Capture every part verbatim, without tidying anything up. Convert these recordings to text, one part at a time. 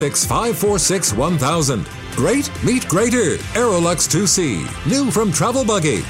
six five four six one thousand. Great? Meet greater. Aerolux two C. New from Travel Buggy.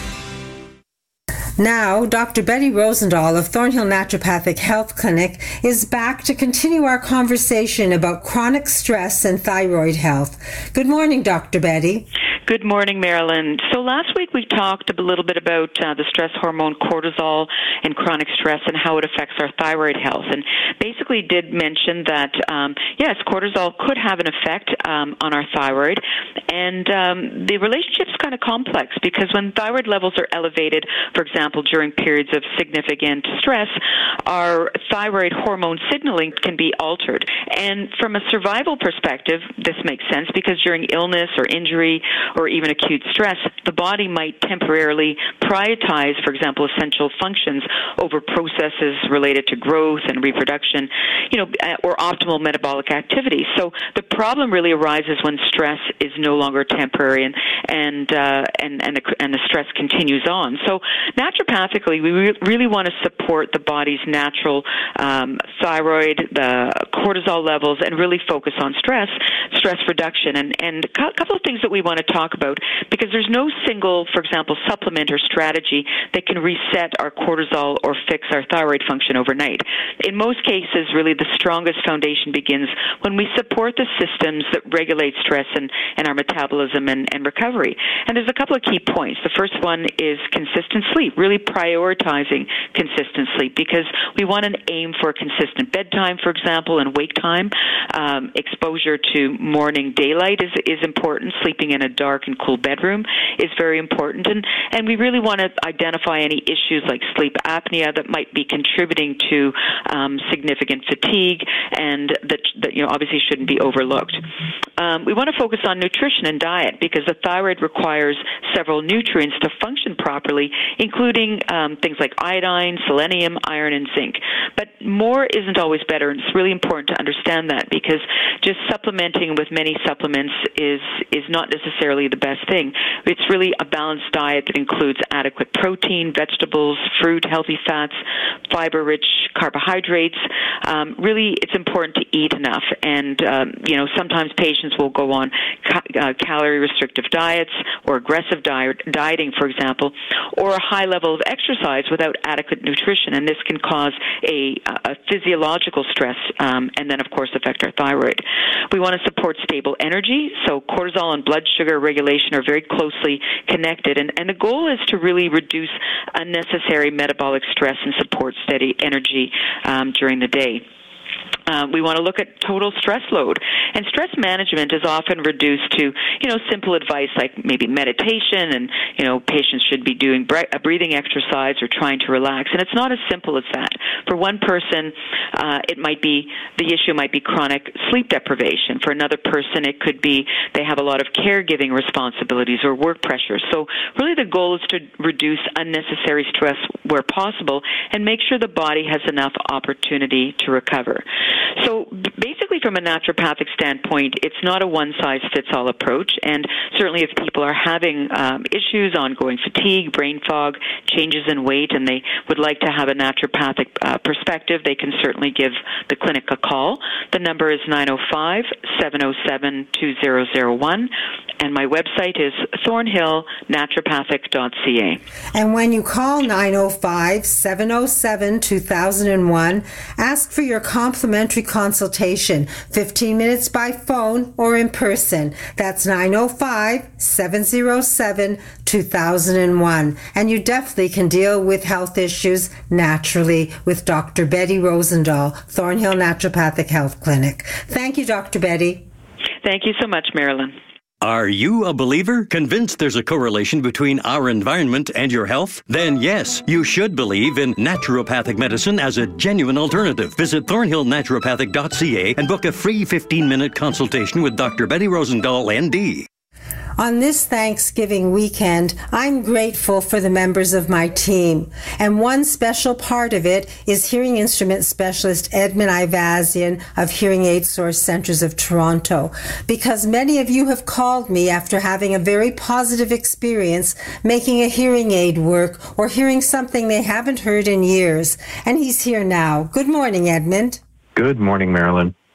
Now, Doctor Betty Rosendahl of Thornhill Naturopathic Health Clinic is back to continue our conversation about chronic stress and thyroid health. Good morning, Doctor Betty. Good morning, Marilyn. So last week we talked a little bit about uh, the stress hormone cortisol and chronic stress and how it affects our thyroid health. And basically did mention that, um, yes, cortisol could have an effect um, on our thyroid. And um, the relationship's kind of complex because when thyroid levels are elevated, for example, during periods of significant stress, our thyroid hormone signaling can be altered. And from a survival perspective, this makes sense because during illness or injury or even acute stress, the body might temporarily prioritize, for example, essential functions over processes related to growth and reproduction, you know, or optimal metabolic activity. So the problem really arises when stress is no longer temporary and and uh, and and the, and the stress continues on. So naturopathically, we re- really want to support the body's natural um, thyroid, the cortisol levels, and really focus on stress, stress reduction, and and a couple of things that we want to talk about, because there's no single, for example, supplement or strategy that can reset our cortisol or fix our thyroid function overnight. In most cases, really the strongest foundation begins when we support the systems that regulate stress and, and our metabolism and, and recovery. And there's a couple of key points. The first one is consistent sleep, really prioritizing consistent sleep, because we want to aim for consistent bedtime, for example, and wake time. Um, exposure to morning daylight is, is important. Sleeping in a dark and cool bedroom is very important, and and we really want to identify any issues like sleep apnea that might be contributing to um, significant fatigue, and that, that you know obviously shouldn't be overlooked. Um, we want to focus on nutrition and diet because the thyroid requires several nutrients to function properly, including um, things like iodine, selenium, iron, and zinc. But more isn't always better, and it's really important to understand that because just supplementing with many supplements is is not necessarily the best thing. It's really a balanced diet that includes adequate protein, vegetables, fruit, healthy fats, fiber-rich carbohydrates. Um, really, it's important to eat enough. And, um, you know, sometimes patients will go on ca- uh, calorie-restrictive diets or aggressive diet, dieting, for example, or a high level of exercise without adequate nutrition. And this can cause a, a physiological stress um, and then, of course, affect our thyroid. We want to support stable energy. So cortisol and blood sugar regulation are very closely connected, and, and the goal is to really reduce unnecessary metabolic stress and support steady energy um, during the day. Uh, we want to look at total stress load. And stress management is often reduced to, you know, simple advice like maybe meditation and, you know, patients should be doing bre- a breathing exercise or trying to relax. And it's not as simple as that. For one person, uh, it might be, the issue might be chronic sleep deprivation. For another person, it could be they have a lot of caregiving responsibilities or work pressure. So really the goal is to reduce unnecessary stress where possible and make sure the body has enough opportunity to recover. So basically from a naturopathic standpoint, it's not a one-size-fits-all approach, and certainly if people are having um, issues, ongoing fatigue, brain fog, changes in weight, and they would like to have a naturopathic uh, perspective, they can certainly give the clinic a call. The number is nine oh five, seven oh seven, two oh oh one, and my website is thornhill naturopathic dot c a. And when you call nine oh five, seven oh seven, two thousand one, ask for your complimentary consultation, fifteen minutes by phone or in person. That's nine oh five, seven oh seven, two thousand one. And you definitely can deal with health issues naturally with Doctor Betty Rosendahl, Thornhill Naturopathic Health Clinic. Thank you, Doctor Betty. Thank you so much, Marilyn. Are you a believer? Convinced there's a correlation between our environment and your health? Then yes, you should believe in naturopathic medicine as a genuine alternative. Visit thornhill naturopathic dot c a and book a free fifteen-minute consultation with Doctor Betty Rosendahl, N D. On this Thanksgiving weekend, I'm grateful for the members of my team. And one special part of it is hearing instrument specialist Edmund Ivazian of Hearing Aid Source Centers of Toronto. Because many of you have called me after having a very positive experience making a hearing aid work or hearing something they haven't heard in years. And he's here now. Good morning, Edmund. Good morning, Marilyn.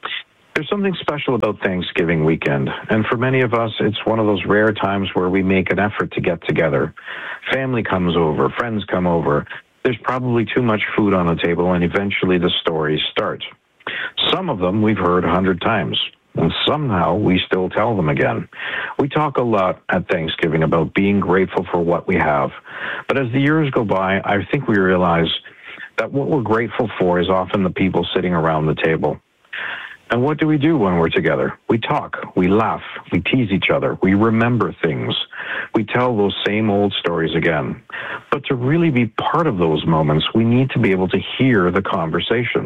There's something special about Thanksgiving weekend, and for many of us, it's one of those rare times where we make an effort to get together. Family comes over, friends come over. There's probably too much food on the table, and eventually the stories start. Some of them we've heard a hundred times, and somehow we still tell them again. We talk a lot at Thanksgiving about being grateful for what we have, but as the years go by, I think we realize that what we're grateful for is often the people sitting around the table. And what do we do when we're together? We talk, we laugh, we tease each other, we remember things. We tell those same old stories again. But to really be part of those moments, we need to be able to hear the conversation.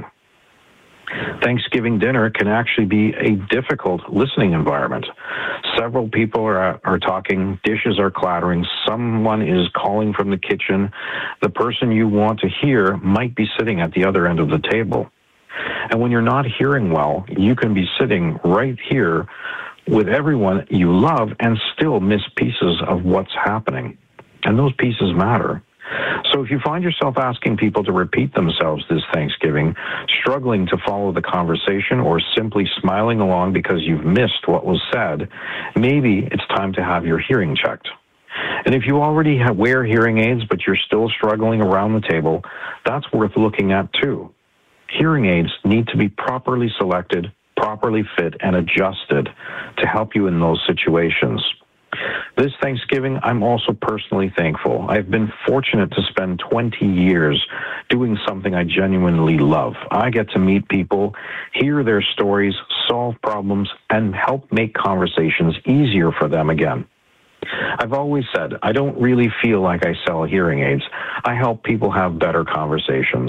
Thanksgiving dinner can actually be a difficult listening environment. Several people are, are talking, dishes are clattering, someone is calling from the kitchen. The person you want to hear might be sitting at the other end of the table. And when you're not hearing well, you can be sitting right here with everyone you love and still miss pieces of what's happening. And those pieces matter. So if you find yourself asking people to repeat themselves this Thanksgiving, struggling to follow the conversation, or simply smiling along because you've missed what was said, maybe it's time to have your hearing checked. And if you already have, wear hearing aids, but you're still struggling around the table, that's worth looking at too. Hearing aids need to be properly selected, properly fit, and adjusted to help you in those situations. This Thanksgiving, I'm also personally thankful. I've been fortunate to spend twenty years doing something I genuinely love. I get to meet people, hear their stories, solve problems, and help make conversations easier for them again. I've always said, I don't really feel like I sell hearing aids. I help people have better conversations.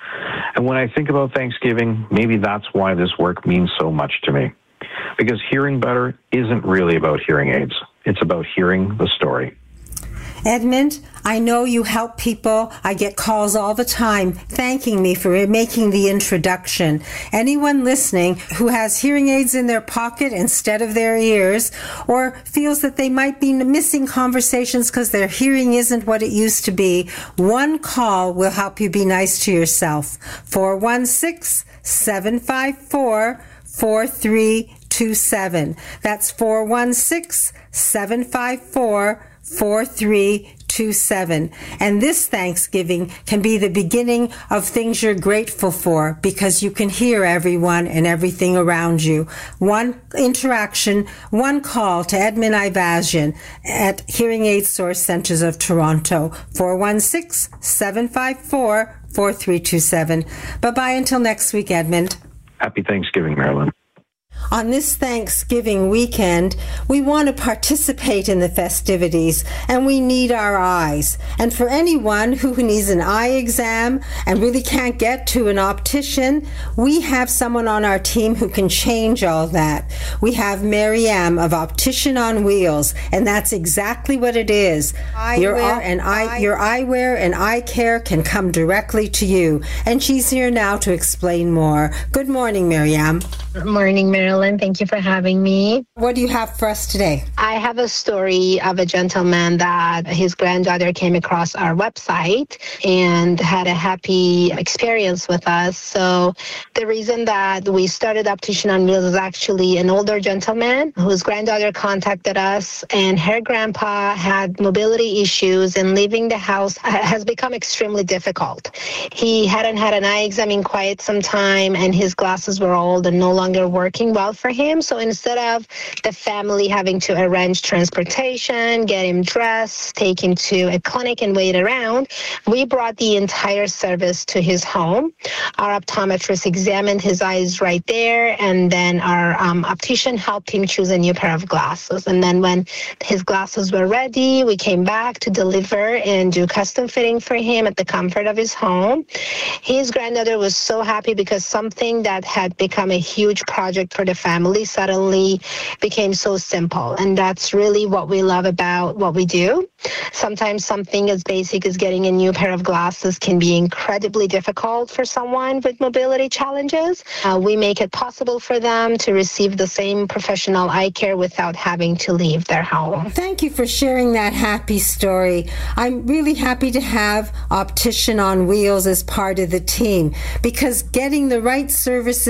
And when I think about Thanksgiving, maybe that's why this work means so much to me. Because hearing better isn't really about hearing aids. It's about hearing the story. Edmund, I know you help people. I get calls all the time thanking me for making the introduction. Anyone listening who has hearing aids in their pocket instead of their ears, or feels that they might be missing conversations because their hearing isn't what it used to be, one call will help you be nice to yourself. four one six, seven five four, four three two seven. That's four one six, seven five four, four three two seven. And this Thanksgiving can be the beginning of things you're grateful for, because you can hear everyone and everything around you. One interaction, one call to Edmund Ivazian at Hearing Aid Source Centers of Toronto, four one six, seven five four, four three two seven. Bye-bye until next week, Edmund. Happy Thanksgiving, Marilyn. On this Thanksgiving weekend, we want to participate in the festivities, and we need our eyes. And for anyone who needs an eye exam and really can't get to an optician, we have someone on our team who can change all that. We have Mary Ann of Optician on Wheels, and that's exactly what it is. Your eye and eye, your eyewear and eye care can come directly to you. And she's here now to explain more. Good morning, Mary Ann. Good morning, Marilyn. Thank you for having me. What do you have for us today? I have a story of a gentleman that his granddaughter came across our website and had a happy experience with us. So the reason that we started Optician on Wheels is actually an older gentleman whose granddaughter contacted us, and her grandpa had mobility issues, and leaving the house has become extremely difficult. He hadn't had an eye exam in quite some time, and his glasses were old and no longer working well for him. So instead of the family having to arrange transportation, get him dressed, take him to a clinic and wait around, we brought the entire service to his home. Our optometrist examined his eyes right there, and then our um, optician helped him choose a new pair of glasses. And then when his glasses were ready, we came back to deliver and do custom fitting for him at the comfort of his home. His granddaughter was so happy because something that had become a huge project for the family suddenly became so simple. And that's really what we love about what we do. Sometimes something as basic as getting a new pair of glasses can be incredibly difficult for someone with mobility challenges. Uh, we make it possible for them to receive the same professional eye care without having to leave their home. Thank you for sharing that happy story. I'm really happy to have Optician on Wheels as part of the team, because getting the right services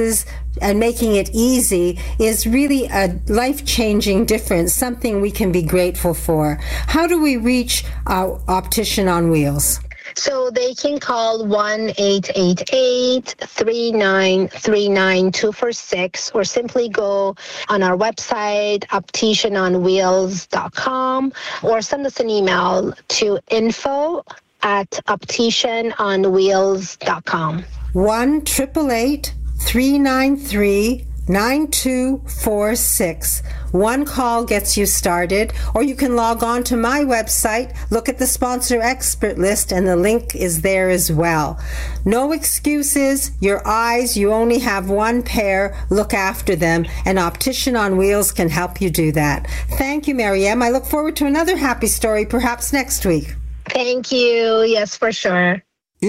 and making it easy is really a life-changing difference, something we can be grateful for. How do we reach our Optician on Wheels? So they can call one eight eight eight, three nine three nine, two four six or simply go on our website, optician on wheels dot com, or send us an email to info at optician on wheels dot com. one eight eight eight, three nine three, nine two four six. One call gets you started, or you can log on to my website, look at the sponsor expert list, and the link is there as well. No excuses. Your eyes, you only have one pair. Look after them, and Optician on Wheels can help you do that. Thank you, Maryam. I look forward to another happy story, perhaps next week. Thank you. Yes, for sure.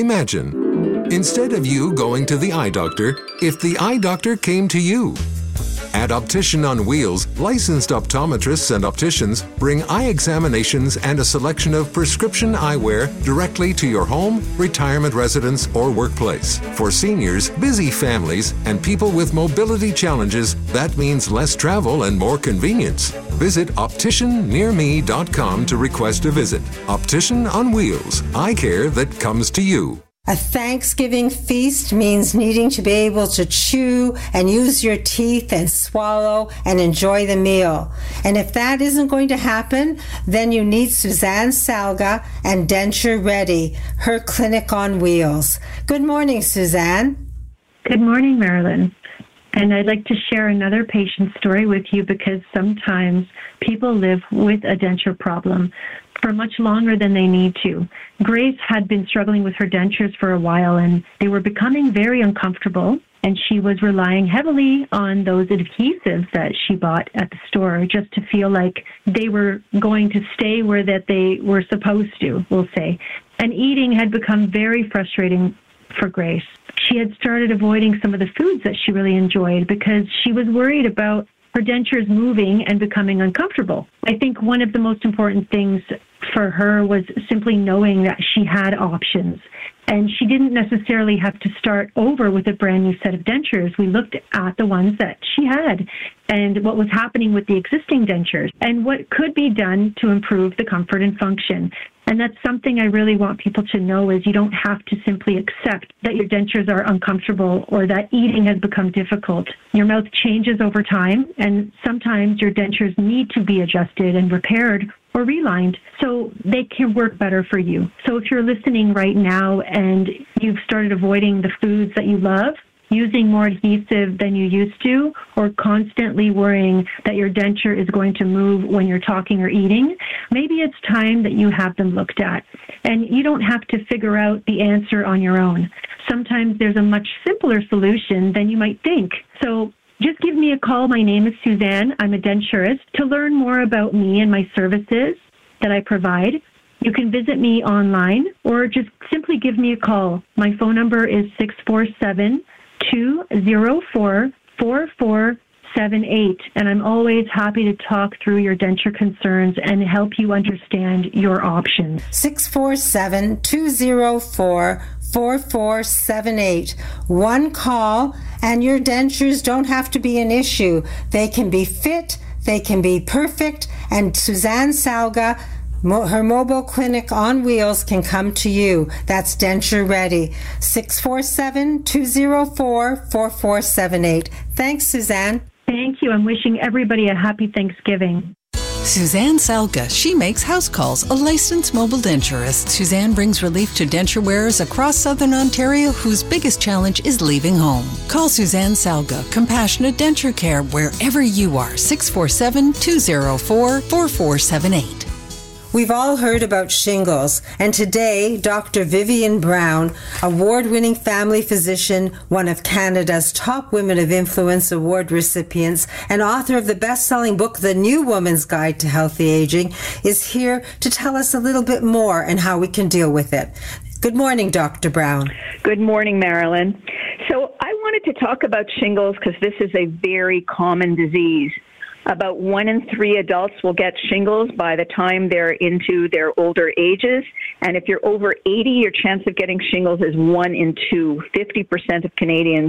Imagine, instead of you going to the eye doctor, if the eye doctor came to you. At Optician on Wheels, licensed optometrists and opticians bring eye examinations and a selection of prescription eyewear directly to your home, retirement residence, or workplace. For seniors, busy families, and people with mobility challenges, that means less travel and more convenience. Visit optician near me dot com to request a visit. Optician on Wheels, eye care that comes to you. A Thanksgiving feast means needing to be able to chew and use your teeth and swallow and enjoy the meal. And if that isn't going to happen, then you need Suzanne Salga and Denture Ready, her clinic on wheels. Good morning, Suzanne. Good morning, Marilyn. And I'd like to share another patient story with you because sometimes people live with a denture problem for much longer than they need to. Grace had been struggling with her dentures for a while, and they were becoming very uncomfortable, and she was relying heavily on those adhesives that she bought at the store just to feel like they were going to stay where that they were supposed to, we'll say. And eating had become very frustrating for Grace. She had started avoiding some of the foods that she really enjoyed because she was worried about her dentures moving and becoming uncomfortable. I think one of the most important things for her was simply knowing that she had options. And she didn't necessarily have to start over with a brand new set of dentures. We looked at the ones that she had and what was happening with the existing dentures and what could be done to improve the comfort and function. And that's something I really want people to know is you don't have to simply accept that your dentures are uncomfortable or that eating has become difficult. Your mouth changes over time, and sometimes your dentures need to be adjusted and repaired or relined so they can work better for you. So if you're listening right now and you've started avoiding the foods that you love, using more adhesive than you used to, or constantly worrying that your denture is going to move when you're talking or eating, maybe it's time that you have them looked at. And you don't have to figure out the answer on your own. Sometimes there's a much simpler solution than you might think. So just give me a call. My name is Suzanne. I'm a denturist. To learn more about me and my services that I provide, you can visit me online or just simply give me a call. My phone number is six four seven, two zero four, four four seven eight, and I'm always happy to talk through your denture concerns and help you understand your options. six four seven, two zero four, four four seven eight. One call, and your dentures don't have to be an issue. They can be fit, they can be perfect, and Suzanne Salga, her mobile clinic on wheels, can come to you. That's Denture Ready. six four seven, two zero four, four four seven eight. Thanks, Suzanne. Thank you. I'm wishing everybody a happy Thanksgiving. Suzanne Salga. She makes house calls, a licensed mobile denturist. Suzanne brings relief to denture wearers across Southern Ontario whose biggest challenge is leaving home. Call Suzanne Salga, Compassionate Denture Care, wherever you are. six four seven, two zero four, four four seven eight. We've all heard about shingles, and today, Doctor Vivian Brown, award-winning family physician, one of Canada's top Women of Influence Award recipients, and author of the best-selling book, The New Woman's Guide to Healthy Aging, is here to tell us a little bit more and how we can deal with it. Good morning, Doctor Brown. Good morning, Marilyn. So I wanted to talk about shingles because this is a very common disease. About one in three adults will get shingles by the time they're into their older ages. And if you're over eighty, your chance of getting shingles is one in two. fifty percent of Canadians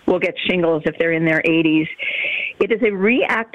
will get shingles if they're in their eighties. It is a reactive